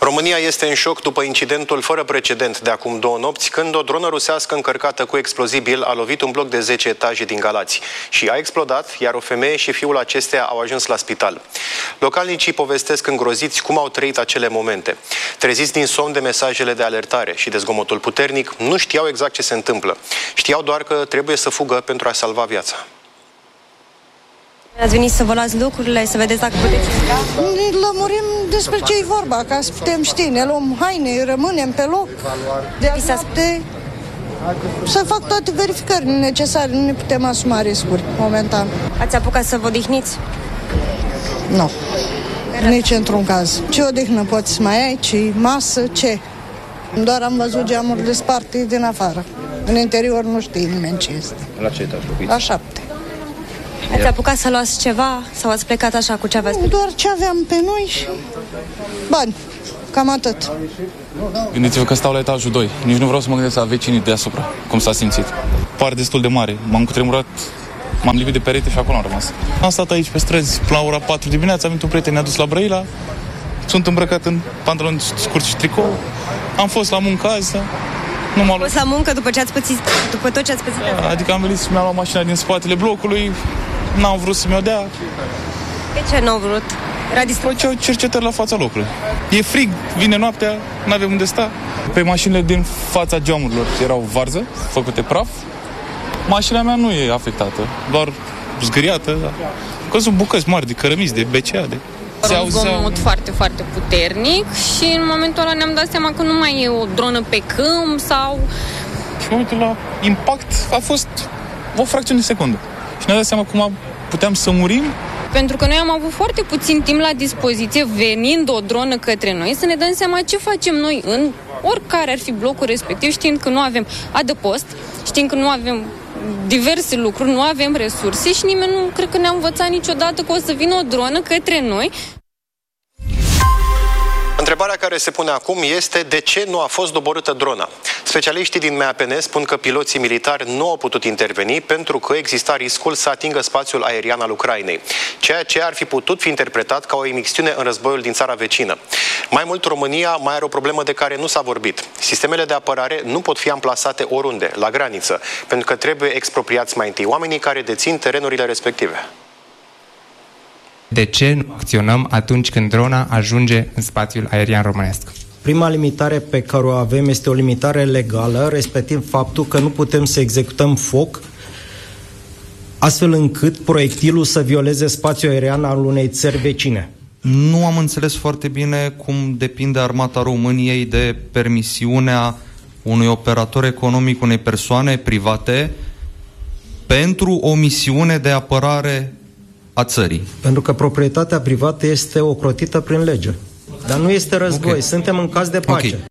România este în șoc după incidentul fără precedent de acum 2 nopți, când o dronă rusească încărcată cu explozibil a lovit un bloc de 10 etaje din Galați și a explodat, iar o femeie și fiul acesteia au ajuns la spital. Localnicii povestesc îngroziți cum au trăit acele momente. Treziți din somn de mesajele de alertare și de zgomotul puternic, nu știau exact ce se întâmplă. Știau doar că trebuie să fugă pentru a salva viața. Ați venit să vă luați lucrurile, să vedeți dacă puteți intra? Ne lămurim despre ce e vorba, ca să putem ști. Ne luăm haine, rămânem pe loc. De azi noapte să fac toate verificările necesare. Nu ne putem asuma riscuri momentan. Ați apucat să vă odihniți? Nu. Nici într-un caz. Ce odihnă poți să mai ai, ce masă, ce? Doar am văzut geamurile sparte din afară. În interior nu știe nimeni ce este. La ce etaj locuiți? La 7. Ați apucat să luați ceva sau ați plecat așa cu ce aveți? Doar ce aveam pe noi și bani. Cam atât. Gândiți-vă că stau la etajul 2. Nici nu vreau să mă gândesc la vecinii deasupra, cum s-a simțit. Par destul de mare. M-am cutremurat, m-am lipit de perete și acolo am rămas. Am stat aici pe străzi la ora 4 dimineața, am venit un prieten, ne-a dus la Brăila. Sunt îmbrăcat în pantaloni scurți și tricou. Am fost la muncă azi. Nu m-a luat. Fost la muncă după ce ați pățit, după tot ce ați pățit? Adică am venit și mi-am luat mașina din spatele blocului. N-au vrut să mi-o dea. De ce n-au vrut? Făceau cercetări la fața locului. E frig, vine noaptea, n-avem unde sta. Pe mașinile din fața geamurilor erau varză, făcute praf. Mașina mea nu e afectată, doar zgâriată. Că sunt bucăți mari de cărămizi, de BCA. Un zgomot foarte, foarte puternic și în momentul ăla ne-am dat seama că nu mai e o dronă pe câmp sau... Și în momentul la impact a fost o fracțiune de secundă. Și ne-am dat seama cum puteam să murim. Pentru că noi am avut foarte puțin timp la dispoziție, venind o dronă către noi, să ne dăm seama ce facem noi în oricare ar fi blocul respectiv, știind că nu avem adăpost, știind că nu avem diverse lucruri, nu avem resurse și nimeni nu cred că ne-a învățat niciodată că o să vină o dronă către noi. Întrebarea care se pune acum este de ce nu a fost doborâtă drona. Specialiștii din MAPN spun că piloții militari nu au putut interveni pentru că exista riscul să atingă spațiul aerian al Ucrainei, ceea ce ar fi putut fi interpretat ca o imixtiune în războiul din țara vecină. Mai mult, România mai are o problemă de care nu s-a vorbit. Sistemele de apărare nu pot fi amplasate oriunde, la graniță, pentru că trebuie expropriați mai întâi oamenii care dețin terenurile respective. De ce nu acționăm atunci când drona ajunge în spațiul aerian românesc? Prima limitare pe care o avem este o limitare legală, respectiv faptul că nu putem să executăm foc astfel încât proiectilul să violeze spațiul aerian al unei țări vecine. Nu am înțeles foarte bine cum depinde Armata României de permisiunea unui operator economic, unei persoane private, pentru o misiune de apărare a țării. Pentru că proprietatea privată este ocrotită prin lege. Dar nu este război, okay. Suntem în caz de pace. Okay.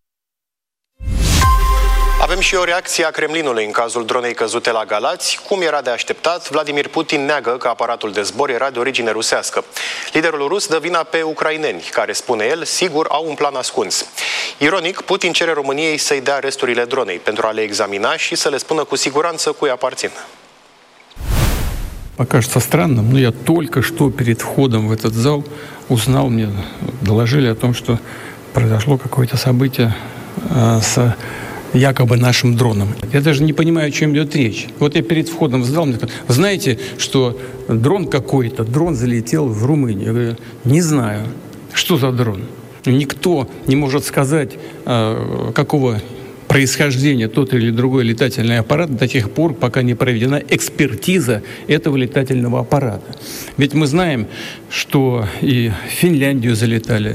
Avem și o reacție a Kremlinului în cazul dronei căzute la Galați. Cum era de așteptat, Vladimir Putin neagă că aparatul de zbor era de origine rusească. Liderul rus dă vina pe ucraineni, care, spune el, sigur au un plan ascuns. Ironic, Putin cere României să-i dea resturile dronei pentru a le examina și să le spună cu siguranță cui aparțin. Покажется странным, но я только что перед входом в этот зал узнал, мне доложили о том, что произошло какое-то событие с якобы нашим дроном. Я даже не понимаю, о чем идет речь. Вот я перед входом в зал, мне сказали, знаете, что дрон какой-то, дрон залетел в Румынию. Я говорю, не знаю, что за дрон. Никто не может сказать, какого происхождения тот или другой летательный аппарат до тех пор, пока не проведена экспертиза этого летательного аппарата. Ведь мы знаем, что и в Финляндию залетали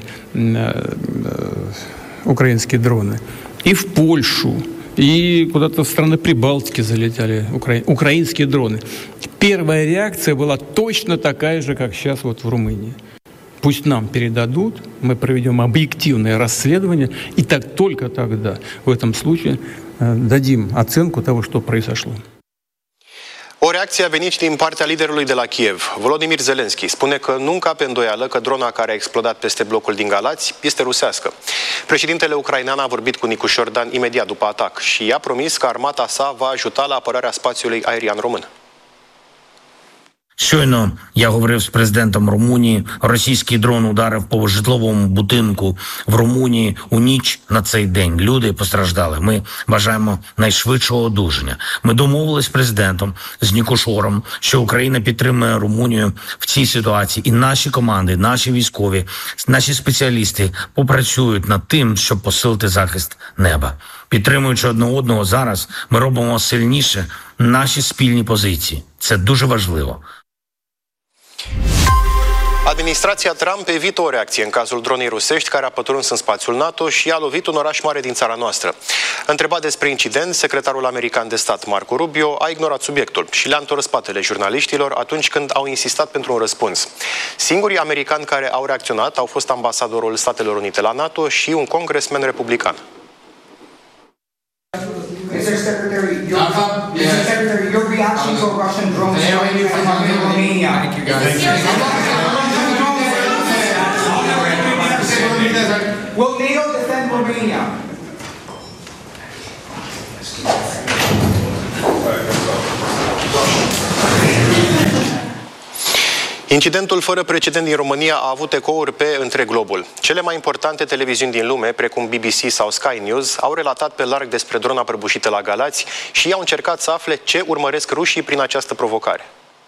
украинские дроны, и в Польшу, и куда-то в страны Прибалтики залетали украинские дроны. Первая реакция была точно такая же, как сейчас вот в Румынии. Пусть нам передадут, мы проведем объективное расследование, и только тогда, в этом случае, дадим оценку того, что произошло. O reacție a venit și din partea liderului de la Kiev. Volodymyr Zelensky spune că nu încape îndoială că drona care a explodat peste blocul din Galați este rusească. Președintele ucrainean a vorbit cu Nicu Șordan imediat după atac și i-a promis că armata sa va ajuta la apărarea spațiului aerian român. Щойно я говорив з президентом Румунії. Російський дрон ударив по житловому будинку в Румунії у ніч на цей день. Люди постраждали. Ми бажаємо найшвидшого одужання. Ми домовились з президентом, з Нікошором, що Україна підтримує Румунію в цій ситуації. І наші команди, наші військові, наші спеціалісти попрацюють над тим, щоб посилити захист неба. Підтримуючи одне одного зараз, ми робимо сильніше наші спільні позиції. Це дуже важливо. Administrația Trump evită o reacție în cazul dronei rusești care a pătruns în spațiul NATO și a lovit un oraș mare din țara noastră. Întrebat despre incident, secretarul american de stat Marco Rubio a ignorat subiectul și le-a întors spatele jurnaliștilor atunci când au insistat pentru un răspuns. Singurii americani care au reacționat au fost ambasadorul Statelor Unite la NATO și un congresmen republican. Mr. Secretary, your reaction to a Russian drone strike in Romania. Will NATO defend Romania? Incidentul fără precedent din România a avut ecouri pe întreg globul. Cele mai importante televiziuni din lume, precum BBC sau Sky News, au relatat pe larg despre drona prăbușită la Galați și au încercat să afle ce urmăresc rușii prin această provocare.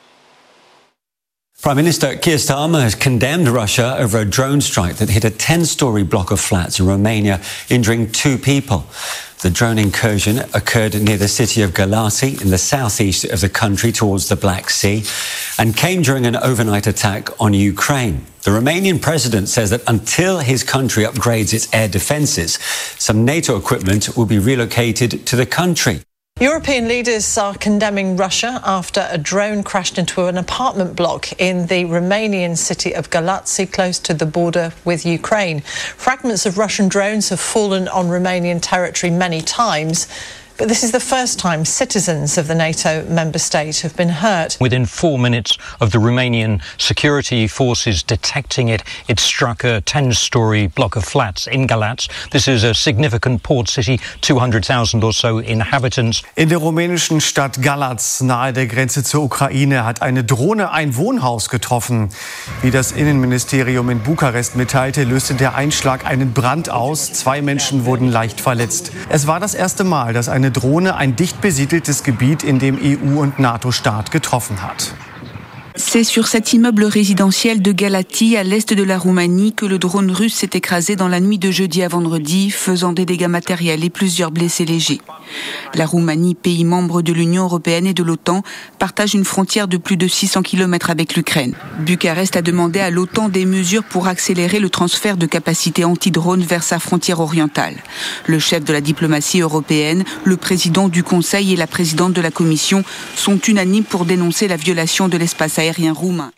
Prime Minister Keir Starmer has condemned Russia over a drone strike that hit a 10-story block of flats in Romania, injuring 2 people. The drone incursion occurred near the city of Galați in the southeast of the country towards the Black Sea and came during an overnight attack on Ukraine. The Romanian president says that until his country upgrades its air defences, some NATO equipment will be relocated to the country. European leaders are condemning Russia after a drone crashed into an apartment block in the Romanian city of Galați, close to the border with Ukraine. Fragments of Russian drones have fallen on Romanian territory many times, but this is the first time citizens of the NATO member state have been hurt. Within 4 minutes of the Romanian security forces detecting it, it struck a 10-story block of flats in Galați. This is a significant port city, 200,000 or so inhabitants. In der rumänischen Stadt Galați, nahe der Grenze zur Ukraine, hat eine Drohne ein Wohnhaus getroffen. Wie das Innenministerium in Bukarest mitteilte, löste der Einschlag einen Brand aus. 2 Menschen wurden leicht verletzt. Es war das erste Mal, dass eine Drohne ein dicht besiedeltes Gebiet in dem EU- und NATO-Staat getroffen hat. C'est sur cet immeuble résidentiel de Galați, à l'est de la Roumanie, que le drone russe s'est écrasé dans la nuit de jeudi à vendredi, faisant des dégâts matériels et plusieurs blessés légers. La Roumanie, pays membre de l'Union européenne et de l'OTAN, partage une frontière de plus de 600 km avec l'Ukraine. Bucarest a demandé à l'OTAN des mesures pour accélérer le transfert de capacités anti-drone vers sa frontière orientale. Le chef de la diplomatie européenne, le président du Conseil et la présidente de la Commission sont unanimes pour dénoncer la violation de l'espace aérien roumain.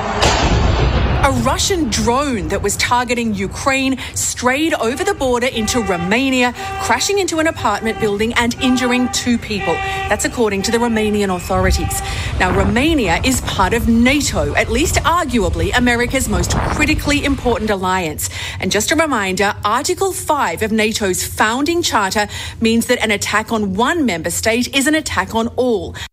A Russian drone that was targeting Ukraine strayed over the border into Romania, crashing into an apartment building and injuring 2 people. That's according to the Romanian authorities. Now, Romania is part of NATO, at least arguably America's most critically important alliance. And just a reminder, Article 5 of NATO's founding charter means that an attack on one member state is an attack on all.